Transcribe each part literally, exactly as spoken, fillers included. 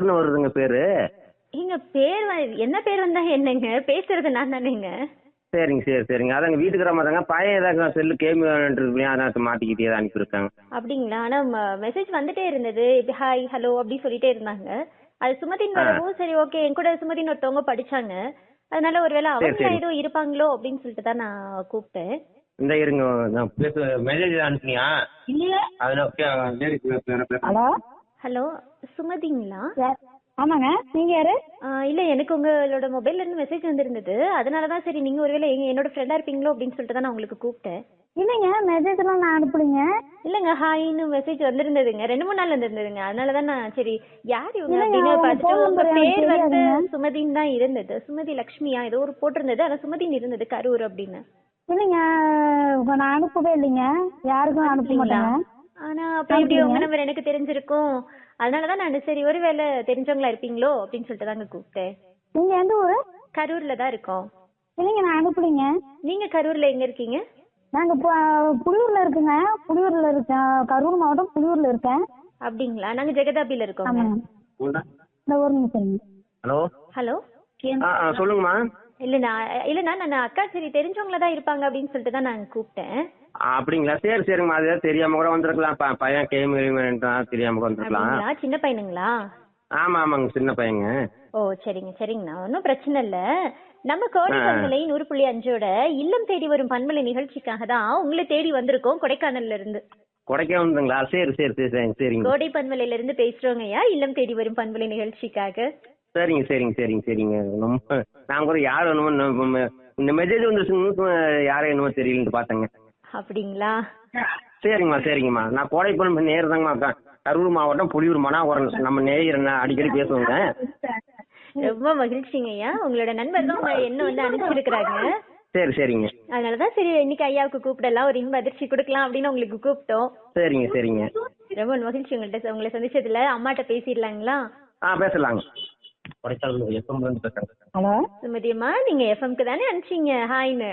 கரூர்னு வருதுங்க பேரு. எங்க பேர் என்ன பேர் வந்தா என்னங்க, பேசுறது நான் தானேங்க. சரிங்க சரி சரிங்க. அதாங்க வீட்டுக்கு தாங்க பையன் ஏதாங்க செல்லு கேம் விளையாண்டுருப்பீங்க, அதான் மாட்டிக்கிட்டே தான் அனுப்பியிருக்காங்க. அப்படிங்களா? ஆனா மெசேஜ் வந்துட்டே இருந்தது, ஹாய் ஹலோ அப்படி சொல்லிட்டே இருந்தாங்க. அது சுமதின் வரவும் சரி ஓகே, என் கூட சுமதின் ஒருத்தவங்க படிச்சாங்க, அதனால ஒருவேளை அவங்க ஏதோ இருப்பாங்களோ அப்படின்னு சொல்லிட்டு தான் நான் கூப்பிட்டேன். இந்த இருங்க, நான் பேச மெசேஜ் அனுப்பினியா? இல்ல. Hello hello சுமதிங்களா? ஆமாங்க, நீங்க யாரு? இல்ல, எனக்கு உங்களோட மொபைல்ல இருந்து மெசேஜ் வந்திருந்தது, அதனாலதான் சரி நீங்க ஒருவேளை என்னோட ஃப்ரெண்டா இருப்பீங்களோ அப்படின்னு சொல்லிட்டு தான் நான் உங்களுக்கு கூப்பிட்டேன். இல்லைங்க, மெசேஜ் எல்லாம் நான் அனுப்பலீங்க. இல்லங்க, ஹாய்னு மெசேஜ் வந்திருந்ததுங்க, ரெண்டு மூணு நாள் வந்திருந்ததுங்க. அதனாலதான் நான் சரி யார் இவங்க அப்படின்னு பார்த்துட்டு உங்க பேர் வந்து சுமதின்னு தான் இருந்தது. சுமதி லட்சுமியா ஏதோ ஒரு போட்டிருந்தது, ஆனா சுமதின்னு இருந்தது கரூர் அப்படின்னு. இல்லைங்க, நான் அனுப்பவே இல்லைங்க, யாருக்கும் அனுப்ப மாட்டேன். ஆனா அப்ப எப்படி உங்க நம்பர் எனக்கு தெரிஞ்சிருக்கும், அதனாலதான் நான் சரி ஒருவேளை தெரிஞ்சவங்களா இருப்பீங்களோ அப்படின்னு சொல்லிட்டு தாங்க கூப்பிட்டேன். நீங்க எந்த ஊரு? கரூர்ல தான் இருக்கோம். இல்லைங்க, நான் அனுப்பலீங்க. நீங்க கரூர்ல எங்க இருக்கீங்க? நாங்க புலியூர்ல இருக்குங்க. புலியூர்ல இருக்கேன், கரூர் மாவட்டம் புலியூர்ல இருக்கேன். அப்படிங்களா? நாங்க ஜெகதாபில இருக்கோம். இந்த ஒரு நிமிஷம். ஹலோ ஹலோ சொல்லுங்கம்மா. இல்லண்ணா இல்லண்ணா நான் அக்கா சரி தெரிஞ்சவங்கள தான் இருப்பாங்க அப்படின்னு சொல்லிட்டு தான் நான் கூப்பிட்டேன். அப்படிங்களா? சரி சரிங்கம்மா, அது தெரியாம கூட வந்திருக்கலாம், பையன் கேம் தெரியாம கூட வந்திருக்கலாம். சின்ன பையனுங்களா? ஆமா ஆமாங்க, சின்ன பையங்க. ஓ சரிங்க சரிங்கண்ணா, ஒன்னும் பிரச்சனை இல்ல. நம்ம கோடை பண்பலை நூறு புள்ளி அஞ்சோட இல்லம் தேடி வரும் பண்பலை நிகழ்ச்சிக்காக தான் உங்களை தேடி வந்திருக்கோம், கொடைக்கானல்ல இருந்து. கொடைக்கானலுங்களா? சரி சரி சரி சரிங்க. கோடை பண்பலையில இருந்து பேசுறோங்கய்யா, இல்லம் தேடி வரும் பண்பலை நிகழ்ச்சிக்காக. சரிங்க சரிங்க சரிங்க சரிங்க. ரொம்ப நான் கூட யார் வேணுமோ இந்த மெசேஜ் வந்து யாரும் என்னமோ தெரியலன்னு பாத்தேங்க. அப்படிங்களா? சரிங்கம்மா சரிங்கம்மா. நான் கோடை பண்பலை நேர் தாங்கம்மா, கரூர் மாவட்டம் புலியூர் மனாவரம். நம்ம நேயர் அடிக்கடி பேசுவோங்க. ரொம்ப மகிழ்ச்சிங்கய்யா, உங்களோட நண்பர் தான் என்ன வந்து அனுப்பிச்சிருக்கிறாங்க. சரி சரிங்க. அதனாலதான் சரி இன்னைக்கு ஐயாவுக்கு கூப்பிடலாம், ஒரு இன்ப அதிர்ச்சி கொடுக்கலாம் அப்படின்னு உங்களுக்கு கூப்பிட்டோம். சரிங்க சரிங்க. ரொம்ப மகிழ்ச்சி உங்கள்கிட்ட உங்களை சந்திச்சதுல. அம்மாட்ட பேசிடலாங்களா? ஆ பேசலாங்க. ஹலோ சுமதியம்மா, நீங்க எஃப்எம்க்கு தானே அனுப்பிச்சீங்க ஹாய்னு?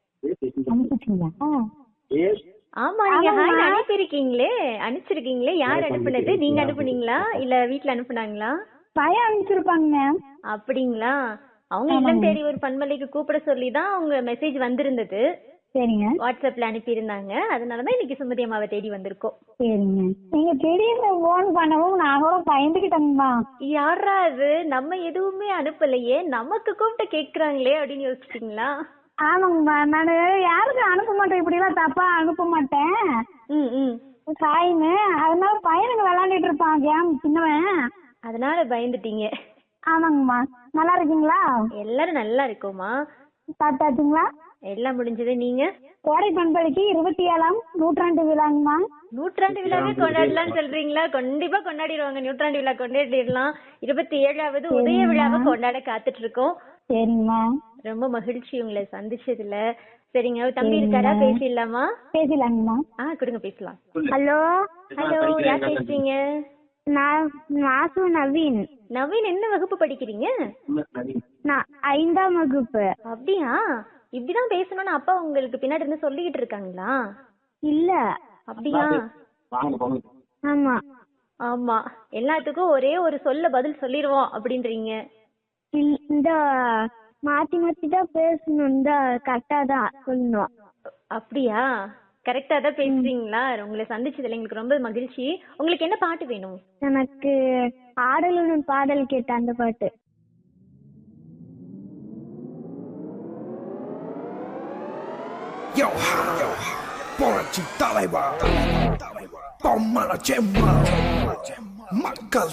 ஆமா, நீங்க ஹாய் அனுப்பியிருக்கீங்களே, அனுப்பிச்சிருக்கீங்களே. யார் அனுப்புனது? நீங்க அனுப்புனீங்களா இல்ல வீட்டுல அனுப்புனாங்களா? பையன் அனுப்பிச்சிருப்பாங்க. அப்படிங்களா? அவங்க இல்லம் தேடி ஒரு பண்பலைக்கு கூப்பிட சொல்லிதான் அவங்க மெசேஜ் வந்திருந்தது. சரிங்க, வாட்ஸ்அப்ல அனுப்பி இருந்தாங்க, அதனாலதான் இன்னைக்கு சுமதி அம்மாவை தேடி வந்திருக்கோம். சரிங்க. நீங்க திடீர்னு போன் பண்ணவும் நான் கூட பயந்துகிட்டேங்கம்மா. யாரா அது, நம்ம எதுவுமே அனுப்பலையே, நமக்கு கூப்பிட்டு கேக்குறாங்களே அப்படின்னு யோசிச்சிட்டீங்களா? ஆமாங்கம்மா, நான் யாருக்கும் அனுப்ப மாட்டேன், இப்படி எல்லாம் தப்பா அனுப்ப மாட்டேன். ம் ம் சாயின்னு, அதனால பையனுங்க விளையாண்டுட்டு இருப்பான் கேம், சின்னவன், அதனால பயந்துட்டீங்க. ஆமாங்கம்மா. நல்லா இருக்கீங்களா? எல்லாரும் நல்லா இருக்கோமா. சாப்பிட்டாச்சுங்களா? எல்லாம் முடிஞ்சது. நீங்க? கோடை பண்பலைக்கு இருபத்தி ஏழாம் நூற்றாண்டு விழாங்கம்மா. நூற்றாண்டு விழாவே கொண்டாடலாம் சொல்றீங்களா? கண்டிப்பா கொண்டாடிடுவாங்க, நூற்றாண்டு விழா கொண்டாடிடலாம். இருபத்தி ஏழாவது உதய விழாவை கொண்டாட காத்துட்டு இருக்கோம். சரிங்கம்மா, ரொம்ப மகிழ்ச்சி உங்களை சந்திச்சதுல. சரிங்க, தம்பி இருக்காரா? பேசிடலாமா? பேசலாங்கம்மா. ஆ கொடுங்க, பேசலாம். ஹலோ ஹலோ, யார் பேசுறீங்க? நான் மாசு நவீன். நவீன், என்ன வகுப்பு படிக்கிறீங்க? நான் ஐந்தாம் வகுப்பு. அப்படியா? இப்படிதான் பேசணும்னு அப்பா உங்களுக்கு பின்னாடி இருந்து சொல்லிக்கிட்டு இருக்காங்களா? இல்ல. அப்படியா? ஆமா ஆமா, எல்லாத்துக்கும் ஒரே ஒரு சொல்ல பதில் சொல்லிடுவோம் அப்படின்றீங்க. இந்த மாத்தி மாத்தி தான் பேசணும், இந்த கரெக்டா தான் சொல்லணும். அப்படியா? கரெக்டா தான் பேசுறீங்களா? உங்களை சந்திச்சதுல எங்களுக்கு ரொம்ப மகிழ்ச்சி. உங்களுக்கு என்ன பாட்டு வேணும்? எனக்கு ஆடலுடன் பாடல் கேட்ட அந்த பாட்டு. Yo ha, புரட்சி தலைவா பொம்மல செம்மா மக்கள்